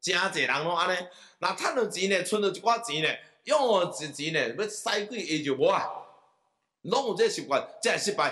真侪人拢安尼，若趁到钱呢，存到一寡钱呢，用钱呢要使几下就无啊，拢有这习惯，这会失败。